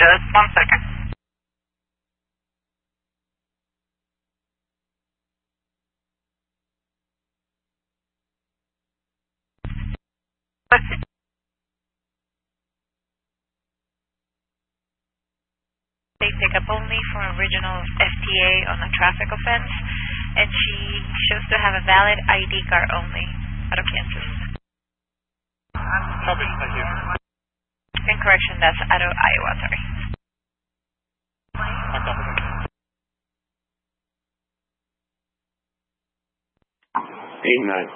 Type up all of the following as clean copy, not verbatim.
Just 1 second. They pick up only for original FTA on a traffic offense, and she shows to have a valid ID card only out of Kansas. Copy, thank you. Incorrection, that's out of Iowa, sorry. I copy, thank you. 89.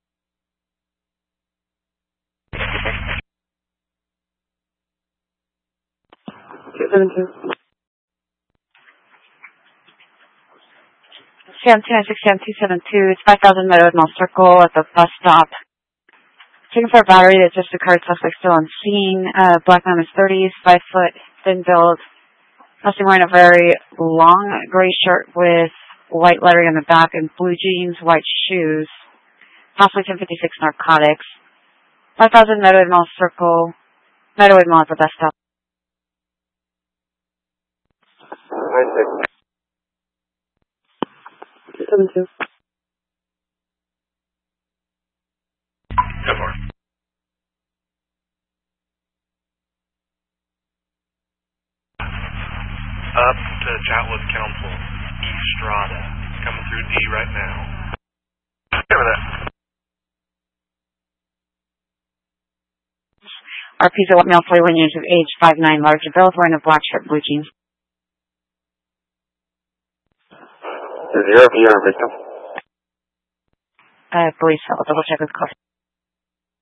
CM296CM272, it's 5000 Meadowood Mall Circle at the bus stop. Checking for a battery that just occurred, suspect still on scene. Black man is 30s, 5 foot, thin build. Must be wearing a very long gray shirt with white lettering on the back and blue jeans, white shoes. Possibly 1056 narcotics. 5000 Meadowood Mall Circle. Meadowood Mall at the bus stop. 72. Go for it. Up to Chatwood Council, Estrada. Coming through D right now. Over there. RP's a male 41 years of age, 5'9", large build, wearing a black shirt, blue jeans. 0 for your victim. I believe so. I'll double check with the court.